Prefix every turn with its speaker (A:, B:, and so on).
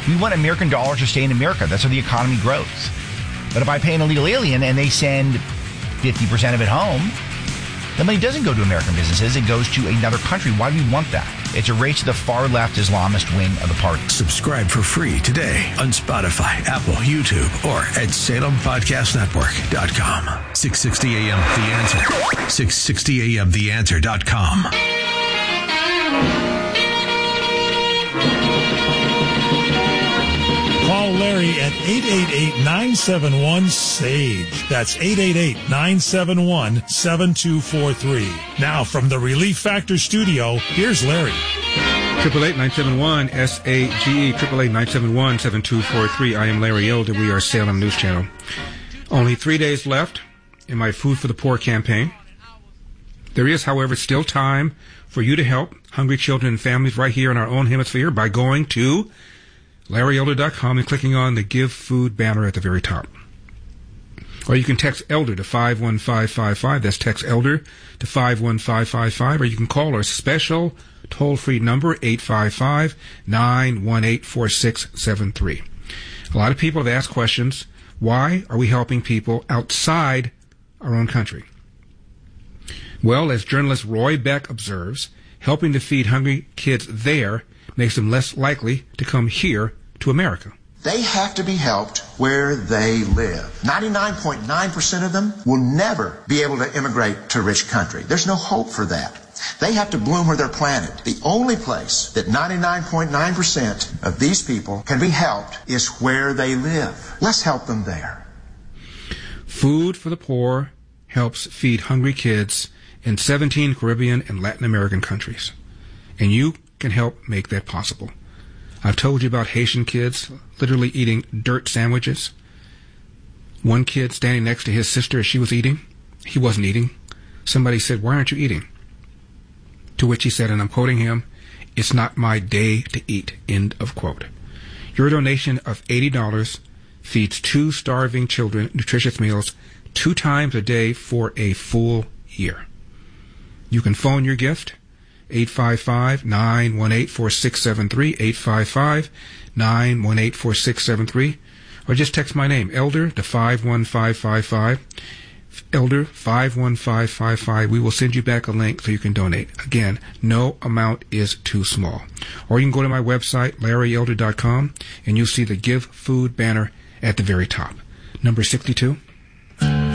A: We want American dollars to stay in America. That's how the economy grows. But if I pay an illegal alien and they send 50% of it home, the money doesn't go to American businesses. It goes to another country. Why do we want that? It's a race to the far-left Islamist wing of the party.
B: Subscribe for free today on Spotify, Apple, YouTube, or at SalemPodcastNetwork.com. 660 AM The Answer. 660 AM TheAnswer.com.
C: Call Larry at 888-971-SAGE. That's 888-971-7243. Now, from the Relief Factor studio, here's Larry.
D: 888-971-SAGE, 888-971-7243. I am Larry Elder. We are Salem News Channel. Only 3 days left in my Food for the Poor campaign. There is, however, still time for you to help hungry children and families right here in our own hemisphere by going to LarryElder.com and clicking on the Give Food banner at the very top. Or you can text ELDER to 51555. That's text ELDER to 51555. Or you can call our special toll-free number, 855-918-4673. A lot of people have asked questions, why are we helping people outside our own country? Well, as journalist Roy Beck observes, helping to feed hungry kids there makes them less likely to come here to America.
E: They have to be helped where they live. 99.9% of them will never be able to immigrate to a rich country. There's no hope for that. They have to bloom where they're planted. The only place that 99.9% of these people can be helped is where they live. Let's help them there.
D: Food for the Poor helps feed hungry kids in 17 Caribbean and Latin American countries. And you can help make that possible. I've told you about Haitian kids literally eating dirt sandwiches. One kid standing next to his sister as she was eating. He wasn't eating. Somebody said, "Why aren't you eating?" To which he said, and I'm quoting him, "It's not my day to eat." End of quote. Your donation of $80 feeds 2 starving children nutritious meals 2 times a day for a full year. You can phone your gift, 855-918-4673, 855-918-4673, or just text my name, Elder, to 51555, Elder 51555. We will send you back a link so you can donate. Again, no amount is too small. Or you can go to my website, LarryElder.com, and you'll see the Give Food banner at the very top. Number 62.